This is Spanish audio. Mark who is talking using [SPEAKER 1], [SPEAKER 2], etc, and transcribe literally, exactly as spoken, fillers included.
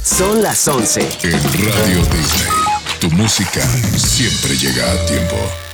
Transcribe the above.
[SPEAKER 1] Son las once.
[SPEAKER 2] En Radio Disney, tu música siempre llega a tiempo.